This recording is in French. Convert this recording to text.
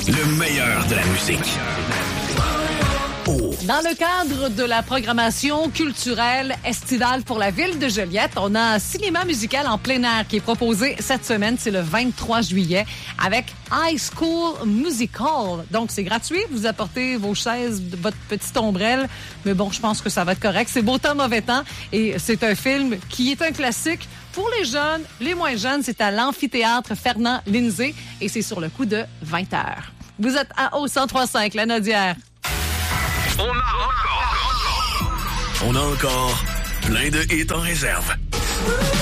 Le meilleur de la musique. Dans le cadre de la programmation culturelle estivale pour la ville de Joliette, on a un cinéma musical en plein air qui est proposé cette semaine. C'est le 23 juillet avec High School Musical. Donc, c'est gratuit. Vous apportez vos chaises, votre petite ombrelle. Mais bon, je pense que ça va être correct. C'est beau temps, mauvais temps. Et c'est un film qui est un classique. Pour les jeunes, les moins jeunes, c'est à l'amphithéâtre Fernand Lindsay et c'est sur le coup de 20 heures. Vous êtes à au 103.5, La Naudière. On a encore plein de hits en réserve.